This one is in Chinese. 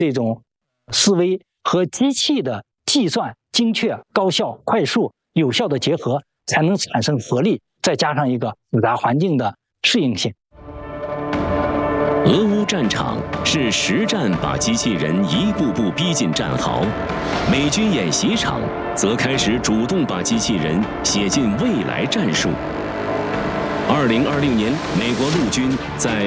这种思维和机器的计算精确、高效、快速、有效的结合，才能产生合力，再加上一个复杂环境的适应性。 俄乌战场是实战把机器人一步步逼近战壕，美军演习场则开始主动把机器人写进未来战术。2020年，美国陆军在